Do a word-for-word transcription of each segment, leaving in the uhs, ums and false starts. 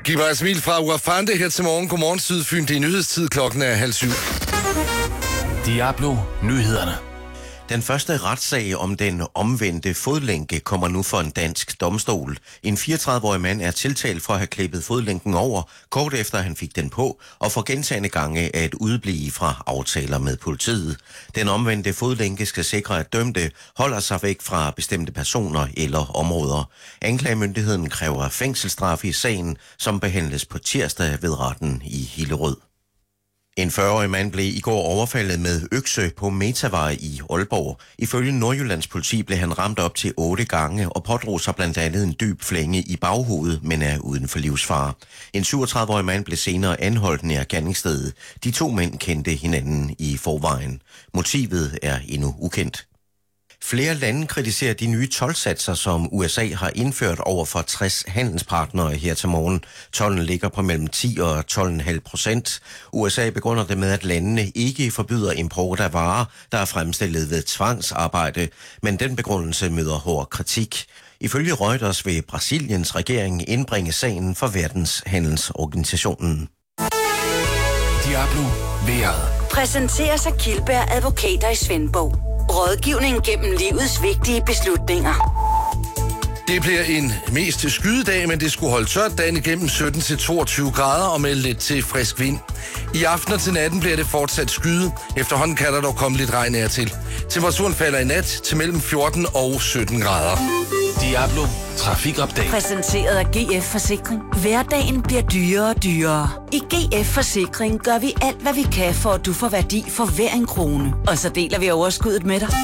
Giv mig et smil fra Uafante her til morgen. Godmorgen Sydfyn. Det er nyhedstid. Klokken er halv syv. Diablo Nyhederne. Den første retssag om den omvendte fodlænke kommer nu for en dansk domstol. En fireogtredive-årig mand er tiltalt for at have klippet fodlænken over, kort efter han fik den på, og for gentagne gange at udblive fra aftaler med politiet. Den omvendte fodlænke skal sikre, at dømte holder sig væk fra bestemte personer eller områder. Anklagemyndigheden kræver fængselsstraf i sagen, som behandles på tirsdag ved retten i Hillerød. En fyrre-årig mand blev i går overfaldet med økse på Metavej i Aalborg. Ifølge Nordjyllands politi blev han ramt op til otte gange og pådrog sig blandt andet en dyb flænge i baghovedet, men er uden for livsfare. En syvogtredive-årig mand blev senere anholdt nær gerningsstedet. De to mænd kendte hinanden i forvejen. Motivet er endnu ukendt. Flere lande kritiserer de nye toldsatser, som U S A har indført over for tres handelspartnere her til morgen. Tolden ligger på mellem ti og tolv komma fem procent. U S A begrunder det med, at landene ikke forbyder import af varer, der er fremstillet ved tvangsarbejde, men den begrundelse møder hård kritik. Ifølge Reuters vil Brasiliens regering indbringe sagen for Verdenshandelsorganisationen. Diablo Vejret. Præsenteres af Kildberg Advokater i Svendborg. Rådgivning gennem livets vigtige beslutninger. Det bliver en mest skydedag, men det skulle holde tørt dagen igennem sytten til toogtyve grader og med lidt til frisk vind. I aften og til natten bliver det fortsat skyde. Efterhånden kan der dog komme lidt regn af til. Temperaturen falder i nat til mellem fjorten og sytten grader. Diablo Trafikupdate. Præsenteret af G F Forsikring. Hverdagen bliver dyrere og dyrere. I G F Forsikring gør vi alt, hvad vi kan, for at du får værdi for hver en krone. Og så deler vi overskuddet med dig.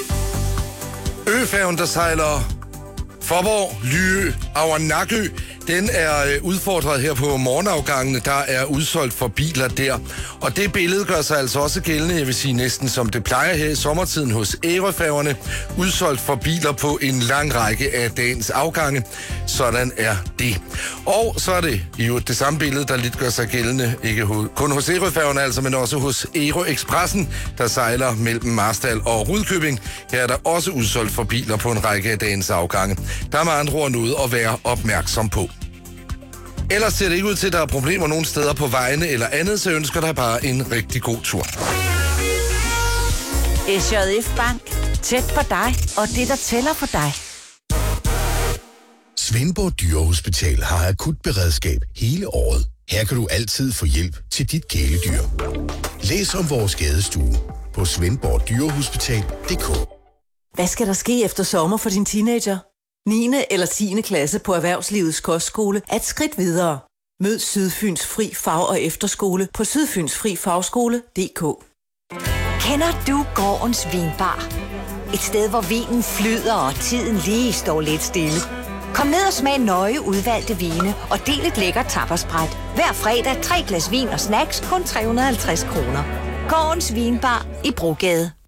Øfærgen, der sejler Forborg, Lyø, Avernakø, den er udfordret her på morgenafgangene. Der er udsolgt for biler der. Og det billede gør sig altså også gældende, jeg vil sige næsten som det plejer her i sommertiden hos Ærøfærgerne. Udsolgt for biler på en lang række af dagens afgange. Sådan er det. Og så er det jo det samme billede, der lidt gør sig gældende. Ikke kun hos Ærøfærgerne altså, men også hos Ærø Expressen, der sejler mellem Marstal og Rudkøbing. Her er der også udsolgt for biler på en række af dagens afgange. Der er med andre ord noget at være opmærksom på. Ellers ser det ikke ud til, at der er problemer nogen steder på vejene eller andet, så ønsker dig bare en rigtig god tur. S J F Bank. Tæt på dig, og det, der tæller for dig. Svendborg Dyrehospital har akut beredskab hele året. Her kan du altid få hjælp til dit kæledyr. Læs om vores skadestue på svendborg dyrehospital punktum d k. Hvad skal der ske efter sommer for din teenager? niende eller tiende klasse på Erhvervslivets Kostskole er et skridt videre. Mød Sydfyns Fri Fag- og Efterskole på sydfyns fri fagskole punktum d k. Kender du gårdens vinbar? Et sted, hvor vinen flyder, og tiden lige står lidt stille. Kom ned og smag nøje udvalgte vine, og del et lækkert tapasbræt. Hver fredag tre glas vin og snacks kun tre hundrede og halvtreds kroner. Gårdens vinbar i Brogade.